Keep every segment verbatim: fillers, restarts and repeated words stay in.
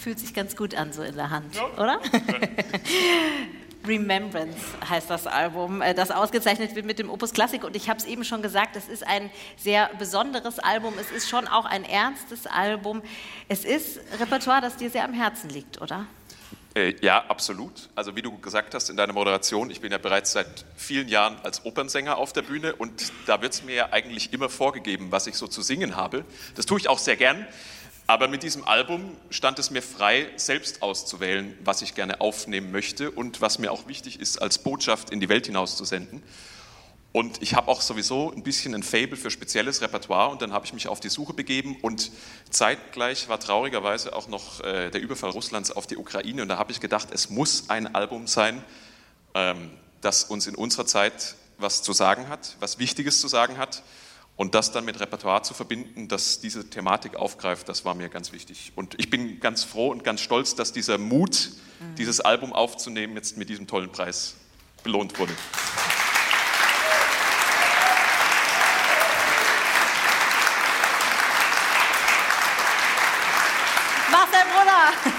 Fühlt sich ganz gut an, so in der Hand, ja. oder? Remembrance heißt das Album, das ausgezeichnet wird mit dem Opus Classic. Und ich habe es eben schon gesagt, es ist ein sehr besonderes Album. Es ist schon auch ein ernstes Album. Es ist Repertoire, das dir sehr am Herzen liegt, oder? Äh, ja, absolut. Also wie du gesagt hast in deiner Moderation, ich bin ja bereits seit vielen Jahren als Opernsänger auf der Bühne und da wird es mir ja eigentlich immer vorgegeben, was ich so zu singen habe. Das tue ich auch sehr gern. Aber mit diesem Album stand es mir frei, selbst auszuwählen, was ich gerne aufnehmen möchte und was mir auch wichtig ist, als Botschaft in die Welt hinauszusenden. Und ich habe auch sowieso ein bisschen ein Faible für spezielles Repertoire und dann habe ich mich auf die Suche begeben und zeitgleich war traurigerweise auch noch äh, der Überfall Russlands auf die Ukraine und da habe ich gedacht, es muss ein Album sein, ähm, das uns in unserer Zeit was zu sagen hat, was Wichtiges zu sagen hat. Und das dann mit Repertoire zu verbinden, das diese Thematik aufgreift, das war mir ganz wichtig. Und ich bin ganz froh und ganz stolz, dass dieser Mut, mhm. dieses Album aufzunehmen, jetzt mit diesem tollen Preis belohnt wurde. Marcel Brunner!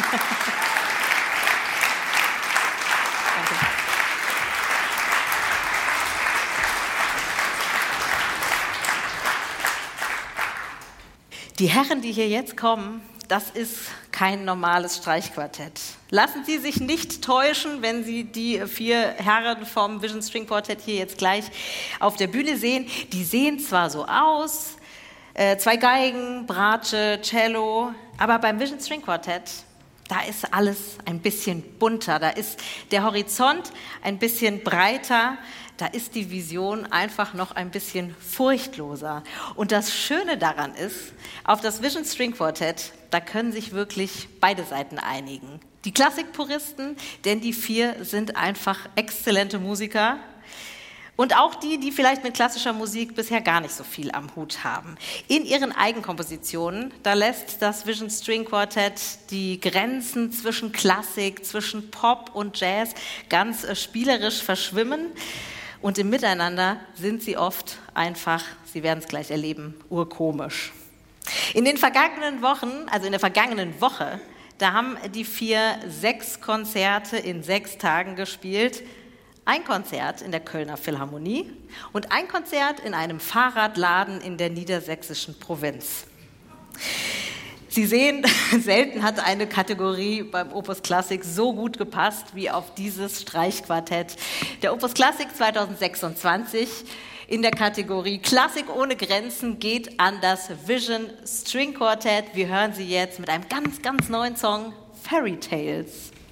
Die Herren, die hier jetzt kommen, das ist kein normales Streichquartett. Lassen Sie sich nicht täuschen, wenn Sie die vier Herren vom Vision String Quartet hier jetzt gleich auf der Bühne sehen. Die sehen zwar so aus, äh, zwei Geigen, Bratsche, Cello, aber beim Vision String Quartett, da ist alles ein bisschen bunter, da ist der Horizont ein bisschen breiter, da ist die Vision einfach noch ein bisschen furchtloser. Und das Schöne daran ist, auf das Vision String Quartett, da können sich wirklich beide Seiten einigen. Die Klassikpuristen, denn die vier sind einfach exzellente Musiker. Und auch die, die vielleicht mit klassischer Musik bisher gar nicht so viel am Hut haben. In ihren Eigenkompositionen, da lässt das Vision String Quartett die Grenzen zwischen Klassik, zwischen Pop und Jazz ganz äh, spielerisch verschwimmen. Und im Miteinander sind sie oft einfach, Sie werden es gleich erleben, urkomisch. In den vergangenen Wochen, also in der vergangenen Woche, da haben die vier sechs Konzerte in sechs Tagen gespielt. Ein Konzert in der Kölner Philharmonie und ein Konzert in einem Fahrradladen in der niedersächsischen Provinz. Sie sehen, selten hat eine Kategorie beim Opus Classic so gut gepasst wie auf dieses Streichquartett. Der Opus Classic zwanzig sechsundzwanzig in der Kategorie Klassik ohne Grenzen geht an das Vision String Quartett. Wir hören sie jetzt mit einem ganz, ganz neuen Song, Fairy Tales.